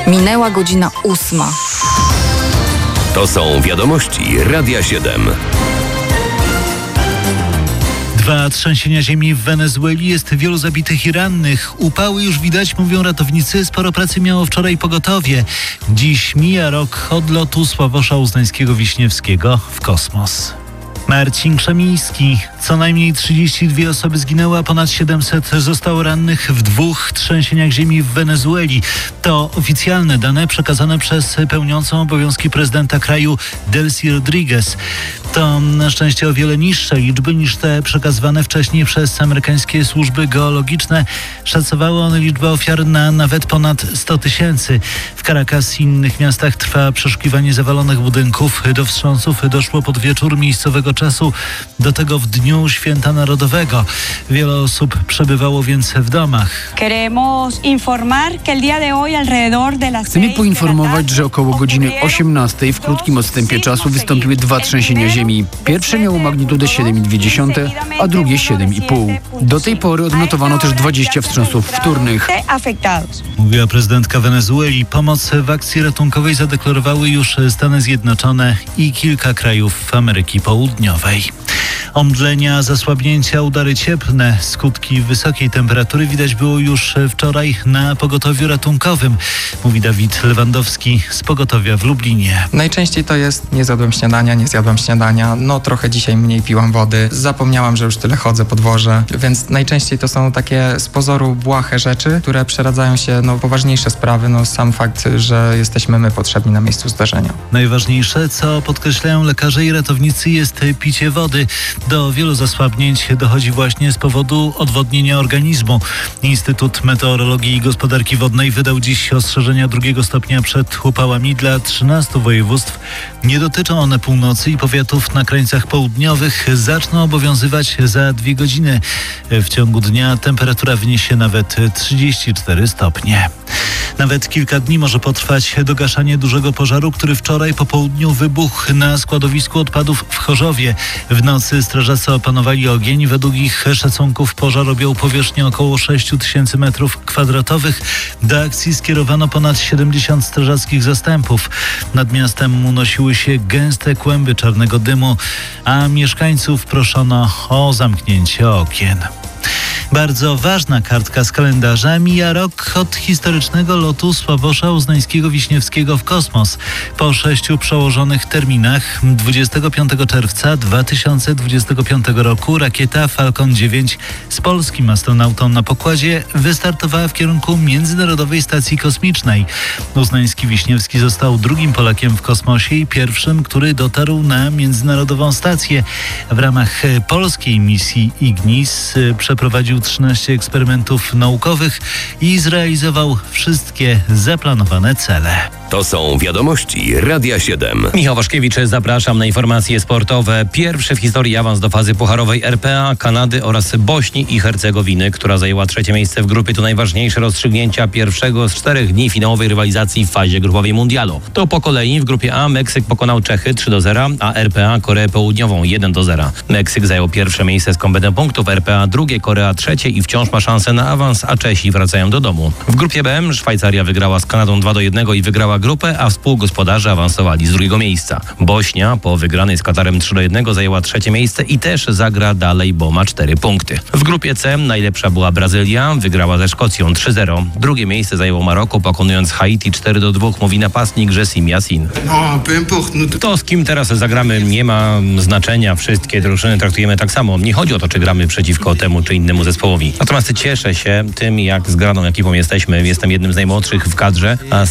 Minęła godzina 8. To są wiadomości Radia 7. 2 trzęsienia ziemi w Wenezueli, jest wielu zabitych i rannych. Upały już widać, mówią ratownicy. Sporo pracy miało wczoraj pogotowie. Dziś mija rok od lotu Sławosza Uznańskiego-Wiśniewskiego w kosmos. Marcin Krzemiński. Co najmniej 32 osoby zginęły, a ponad 700 zostało rannych w 2 trzęsieniach ziemi w Wenezueli. To oficjalne dane przekazane przez pełniącą obowiązki prezydenta kraju Delcy Rodriguez. To na szczęście o wiele niższe liczby niż te przekazywane wcześniej przez amerykańskie służby geologiczne. Szacowały one liczbę ofiar na nawet ponad 100 000. W Caracas i innych miastach trwa przeszukiwanie zawalonych budynków. Do wstrząsów doszło pod wieczór miejscowego czasu, do tego w dniu Święta Narodowego. Wiele osób przebywało więc w domach. Chcemy poinformować, że około godziny 18 w krótkim odstępie czasu wystąpiły 2 trzęsienia ziemi. Pierwsze miało magnitudę 7,2, a drugie 7,5. Do tej pory odnotowano też 20 wstrząsów wtórnych. Mówiła prezydentka Wenezueli. Pomoc w akcji ratunkowej zadeklarowały już Stany Zjednoczone i kilka krajów Ameryki Południowej. Omdlenia, zasłabnięcia, udary cieplne. Skutki wysokiej temperatury widać było już wczoraj na pogotowiu ratunkowym, mówi Dawid Lewandowski z pogotowia w Lublinie. Najczęściej to jest: nie zjadłem śniadania, trochę dzisiaj mniej piłam wody, zapomniałam, że już tyle chodzę po dworze, więc najczęściej to są takie z pozoru błahe rzeczy, które przeradzają się poważniejsze sprawy, sam fakt, że jesteśmy my potrzebni na miejscu zdarzenia. Najważniejsze, co podkreślają lekarze i ratownicy, jest picie wody. Do wielu zasłabnięć dochodzi właśnie z powodu odwodnienia organizmu. Instytut Meteorologii i Gospodarki Wodnej wydał dziś ostrzeżenia 2 stopnia przed upałami dla 13 województw. Nie dotyczą one północy i powiatów na krańcach południowych. Zaczną obowiązywać za 2 godziny. W ciągu dnia temperatura wyniesie nawet 34 stopnie. Nawet kilka dni może potrwać dogaszanie dużego pożaru, który wczoraj po południu wybuchł na składowisku odpadów w Chorzowie. W nocy strażacy opanowali ogień. Według ich szacunków pożar objął powierzchnię około 6 000 m2. Do akcji skierowano ponad 70 strażackich zastępów. Nad miastem unosiły się gęste kłęby czarnego dymu, a mieszkańców proszono o zamknięcie okien. Bardzo ważna kartka z kalendarza. Mija rok od historycznego lotu Sławosza Uznańskiego-Wiśniewskiego w kosmos. Po 6 przełożonych terminach 25 czerwca 2025 roku rakieta Falcon 9 z polskim astronautą na pokładzie wystartowała w kierunku Międzynarodowej Stacji Kosmicznej. Uznański-Wiśniewski został drugim Polakiem w kosmosie i pierwszym, który dotarł na Międzynarodową Stację. W ramach polskiej misji Ignis przeprowadził 13 eksperymentów naukowych i zrealizował wszystkie zaplanowane cele. To są wiadomości Radia 7. Michał Waszkiewicz, zapraszam na informacje sportowe. Pierwszy w historii awans do fazy pucharowej RPA, Kanady oraz Bośni i Hercegowiny, która zajęła 3. miejsce w grupie. To najważniejsze rozstrzygnięcia pierwszego z 4 dni finałowej rywalizacji w fazie grupowej mundialu. To po kolei w grupie A Meksyk pokonał Czechy 3-0, a RPA Koreę Południową 1-0. Meksyk zajął pierwsze miejsce z kombetem punktów, RPA drugie, Korea trzecie i wciąż ma szansę na awans, a Czesi wracają do domu. W grupie B Szwajcaria wygrała z Kanadą 2-1 i wygrała grupę, a współgospodarze awansowali z 2. miejsca. Bośnia po wygranej z Katarem 3-1 zajęła 3. miejsce i też zagra dalej, bo ma 4 punkty. W grupie C najlepsza była Brazylia, wygrała ze Szkocją 3-0. 2. miejsce zajęło Maroko, pokonując Haiti 4-2, mówi napastnik Jessim Yassin. To, z kim teraz zagramy, nie ma znaczenia. Wszystkie drużyny traktujemy tak samo. Nie chodzi o to, czy gramy przeciwko temu czy innemu zespołowi. Natomiast cieszę się tym, jak zgraną ekipą jesteśmy. Jestem jednym z najmłodszych w kadrze, a